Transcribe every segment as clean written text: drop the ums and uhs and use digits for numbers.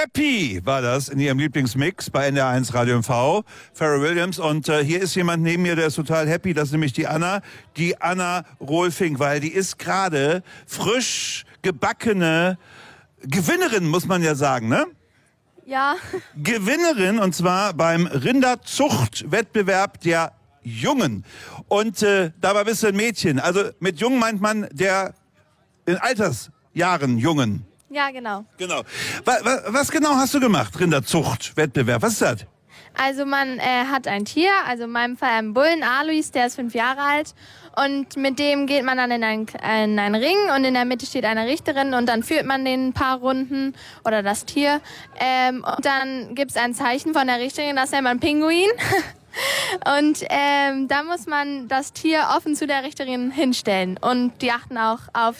Happy war das in ihrem Lieblingsmix bei NDR1 Radio MV, Pharrell Williams. Und hier ist jemand neben mir, der ist total happy, das ist nämlich die Anna Rohlfink, weil die ist gerade frisch gebackene Gewinnerin, muss man ja sagen, ne? Ja. Gewinnerin, und zwar beim Rinderzuchtwettbewerb der Jungen. Und dabei bist du ein Mädchen. Also mit Jung meint man der in Altersjahren Jungen. Ja, genau. Genau. Was genau hast du gemacht, Rinderzuchtwettbewerb? Was ist das? Also man hat ein Tier, also in meinem Fall einen Bullen, Alois, der ist 5 Jahre alt. Und mit dem geht man dann in einen Ring und in der Mitte steht eine Richterin und dann führt man den ein paar Runden oder das Tier. Und dann gibt es ein Zeichen von der Richterin, das nennt man Pinguin. Und da muss man das Tier offen zu der Richterin hinstellen. Und die achten auch auf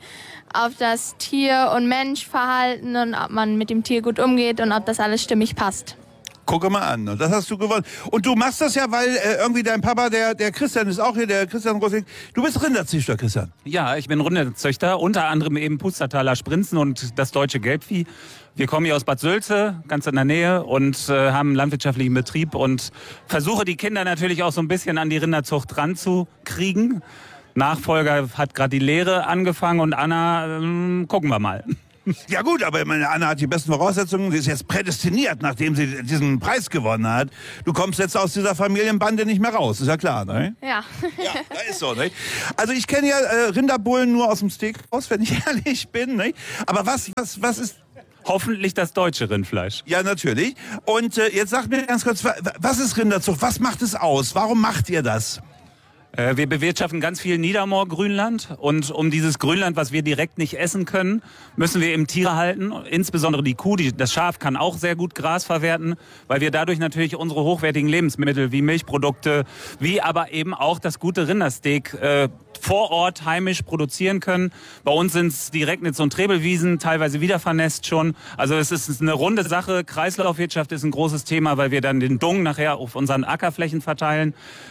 das Tier- und Menschverhalten und ob man mit dem Tier gut umgeht und ob das alles stimmig passt. Gucke mal an, und das hast du gewonnen. Und du machst das ja, weil irgendwie dein Papa, der Christian ist auch hier, der Christian Rossing. Du bist Rinderzüchter, Christian. Ja, ich bin Rinderzüchter, unter anderem eben Pustertaler Sprinzen und das deutsche Gelbvieh. Wir kommen hier aus Bad Sülze, ganz in der Nähe, und haben einen landwirtschaftlichen Betrieb und versuche die Kinder natürlich auch so ein bisschen an die Rinderzucht ranzukriegen. Nachfolger hat gerade die Lehre angefangen und Anna, gucken wir mal. Ja gut, aber meine Anna hat die besten Voraussetzungen. Sie ist jetzt prädestiniert, nachdem sie diesen Preis gewonnen hat. Du kommst jetzt aus dieser Familienbande nicht mehr raus, ist ja klar, ne? Ja. Ja, das ist so, ne? Also ich kenne ja Rinderbullen nur aus dem Steakhouse, wenn ich ehrlich bin, ne? Aber was ist... Hoffentlich das deutsche Rindfleisch. Ja, natürlich. Und jetzt sag mir ganz kurz, was ist Rinderzucht? Was macht es aus? Warum macht ihr das? Wir bewirtschaften ganz viel Niedermoor-Grünland und um dieses Grünland, was wir direkt nicht essen können, müssen wir eben Tiere halten, insbesondere die Kuh. Das Schaf kann auch sehr gut Gras verwerten, weil wir dadurch natürlich unsere hochwertigen Lebensmittel wie Milchprodukte, wie aber eben auch das gute Rindersteak vor Ort heimisch produzieren können. Bei uns sind es die Regnitz- und Trebelwiesen, teilweise wieder vernässt schon. Also es ist eine runde Sache. Kreislaufwirtschaft ist ein großes Thema, weil wir dann den Dung nachher auf unseren Ackerflächen verteilen.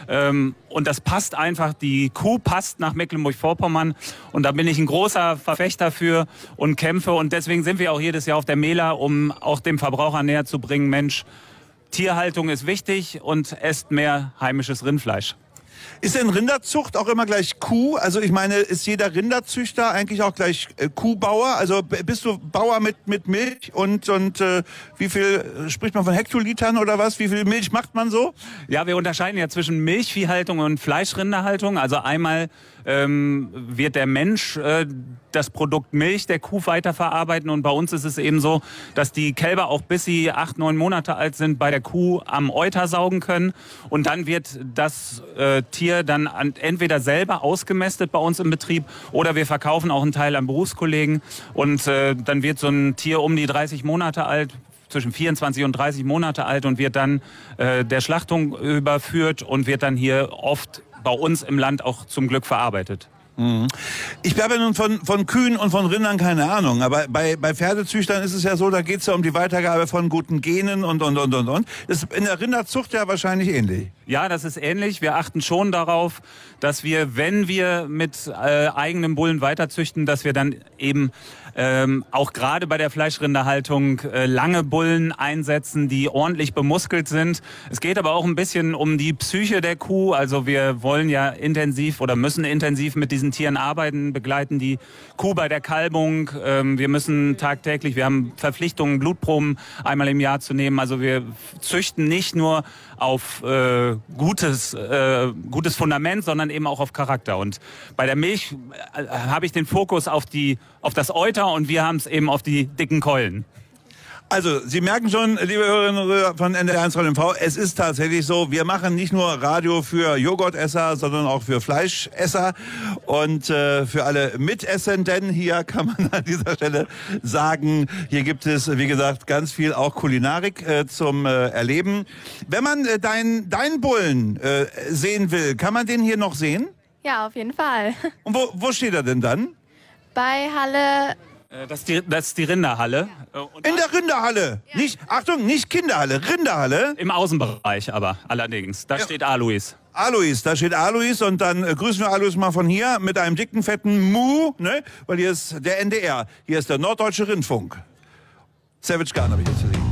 Und das passt einfach, die Kuh passt nach Mecklenburg-Vorpommern. Und da bin ich ein großer Verfechter für und kämpfe. Und deswegen sind wir auch jedes Jahr auf der Mela, um auch dem Verbraucher näher zu bringen, Mensch, Tierhaltung ist wichtig und esst mehr heimisches Rindfleisch. Ist denn Rinderzucht auch immer gleich Kuh? Also ich meine, ist jeder Rinderzüchter eigentlich auch gleich Kuhbauer? Also bist du Bauer mit Milch und wie viel spricht man von Hektolitern oder was? Wie viel Milch macht man so? Ja, wir unterscheiden ja zwischen Milchviehhaltung und Fleischrinderhaltung. Also einmal wird der Mensch das Produkt Milch der Kuh weiterverarbeiten und bei uns ist es eben so, dass die Kälber auch bis sie 8, 9 Monate alt sind bei der Kuh am Euter saugen können und dann wird das Tier dann entweder selber ausgemästet bei uns im Betrieb oder wir verkaufen auch einen Teil an Berufskollegen und dann wird so ein Tier um die 30 Monate alt, zwischen 24 und 30 Monate alt und wird dann der Schlachtung überführt und wird dann hier oft bei uns im Land auch zum Glück verarbeitet. Ich habe ja nun von Kühen und von Rindern keine Ahnung, aber bei Pferdezüchtern ist es ja so, da geht es ja um die Weitergabe von guten Genen und. Das ist in der Rinderzucht ja wahrscheinlich ähnlich. Ja, das ist ähnlich. Wir achten schon darauf, dass wir, wenn wir mit eigenem Bullen weiterzüchten, dass wir dann eben auch gerade bei der Fleischrinderhaltung lange Bullen einsetzen, die ordentlich bemuskelt sind. Es geht aber auch ein bisschen um die Psyche der Kuh. Also wir wollen ja intensiv oder müssen intensiv mit diesen Tieren arbeiten, begleiten die Kuh bei der Kalbung. Wir müssen tagtäglich, wir haben Verpflichtungen, Blutproben einmal im Jahr zu nehmen. Also wir züchten nicht nur auf gutes Fundament, sondern eben auch auf Charakter. Und bei der Milch habe ich den Fokus auf das Euter und wir haben es eben auf die dicken Keulen. Also, Sie merken schon, liebe Hörerinnen und Hörer von NDR1 Radio MV, es ist tatsächlich so, wir machen nicht nur Radio für Joghurtesser, sondern auch für Fleischesser und für alle Mitessenden. Hier kann man an dieser Stelle sagen, hier gibt es, wie gesagt, ganz viel auch Kulinarik zum Erleben. Wenn man deinen Bullen sehen will, kann man den hier noch sehen? Ja, auf jeden Fall. Und wo steht er denn dann? Bei Halle... Das ist die Rinderhalle. Und in der Rinderhalle. Ja. Nicht, Achtung, nicht Kinderhalle, Rinderhalle. Im Außenbereich aber allerdings. Da steht Alois. Alois, da steht Alois und dann grüßen wir Alois mal von hier mit einem dicken, fetten Mu, ne? Weil hier ist der NDR, hier ist der Norddeutsche Rundfunk. Savage Garden habe ich jetzt für Sie.